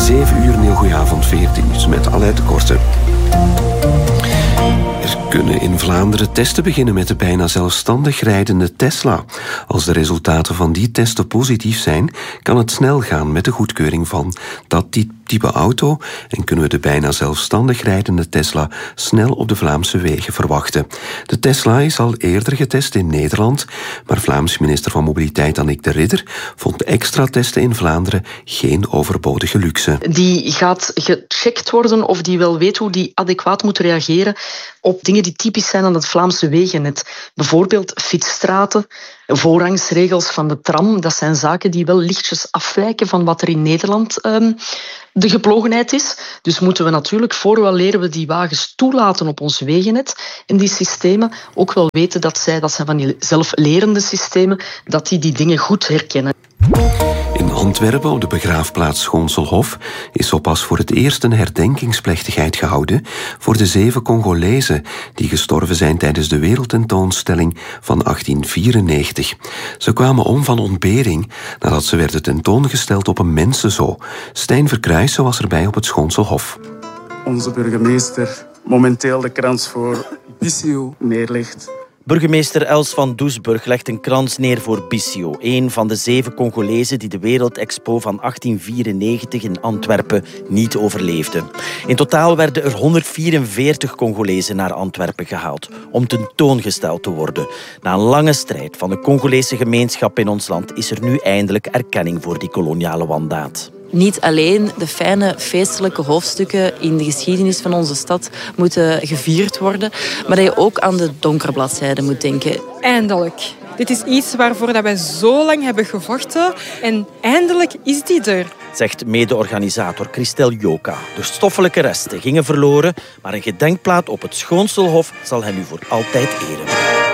7 uur, een heel goeie avond, 14 nieuws met Aleid de Korte. Er kunnen in Vlaanderen testen beginnen met de bijna zelfstandig rijdende Tesla. Als de resultaten van die testen positief zijn, kan het snel gaan met de goedkeuring van dat type auto en kunnen we de bijna zelfstandig rijdende Tesla snel op de Vlaamse wegen verwachten. De Tesla is al eerder getest in Nederland, maar Vlaams minister van Mobiliteit Annick de Ridder vond extra testen in Vlaanderen geen overbodige luxe. Die gaat gecheckt worden of die wel weet hoe die adequaat moet reageren op dingen die typisch zijn aan het Vlaamse wegennet. Bijvoorbeeld fietsstraten, voorrangsregels van de tram. Dat zijn zaken die wel lichtjes afwijken van wat er in Nederland de geplogenheid is. Dus moeten we natuurlijk, voor we leren we die wagens toelaten op ons wegennet en die systemen ook wel weten dat zijn van die zelflerende systemen, dat die dingen goed herkennen. In Antwerpen, op de begraafplaats Schoonselhof, is zo pas voor het eerst een herdenkingsplechtigheid gehouden voor de 7 Congolezen die gestorven zijn tijdens de wereldtentoonstelling van 1894. Ze kwamen om van ontbering nadat ze werden tentoongesteld op een mensenzoo. Stijn Verkruijsen was erbij op het Schoonselhof. Onze burgemeester momenteel de krans voor Bissio neerlegt. Burgemeester Els van Doesburg legt een krans neer voor Bissio, een van de 7 Congolezen die de Wereldexpo van 1894 in Antwerpen niet overleefden. In totaal werden er 144 Congolezen naar Antwerpen gehaald om tentoongesteld te worden. Na een lange strijd van de Congolese gemeenschap in ons land is er nu eindelijk erkenning voor die koloniale wandaad. Niet alleen de fijne feestelijke hoofdstukken in de geschiedenis van onze stad moeten gevierd worden, maar dat je ook aan de donkere bladzijden moet denken. Eindelijk. Dit is iets waarvoor wij zo lang hebben gevochten en eindelijk is die er. Zegt mede-organisator Christel Joka. De stoffelijke resten gingen verloren, maar een gedenkplaat op het Schoonselhof zal hen nu voor altijd eren.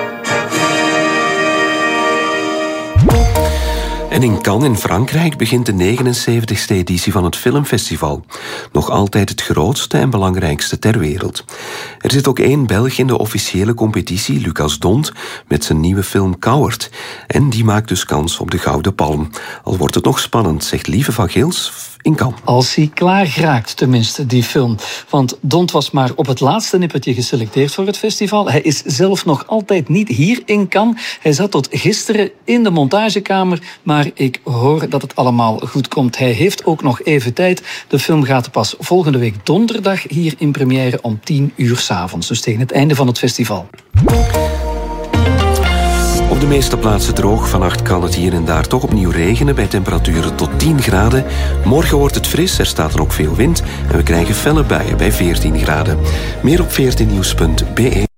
En in Cannes in Frankrijk begint de 79e editie van het filmfestival. Nog altijd het grootste en belangrijkste ter wereld. Er zit ook 1 Belg in de officiële competitie, Lucas Dont, met zijn nieuwe film Coward. En die maakt dus kans op de Gouden Palm. Al wordt het nog spannend, zegt Lieve van Gils in Cannes. Als hij klaar geraakt, tenminste, die film. Want Dont was maar op het laatste nippertje geselecteerd voor het festival. Hij is zelf nog altijd niet hier in Cannes. Hij zat tot gisteren in de montagekamer, maar ik hoor dat het allemaal goed komt. Hij heeft ook nog even tijd. De film gaat pas volgende week donderdag hier in première om 10 uur 's avonds. Dus tegen het einde van het festival. Op de meeste plaatsen droog. Vannacht kan het hier en daar toch opnieuw regenen bij temperaturen tot 10 graden. Morgen wordt het fris, er staat er ook veel wind en we krijgen felle buien bij 14 graden. Meer op 14nieuws.be.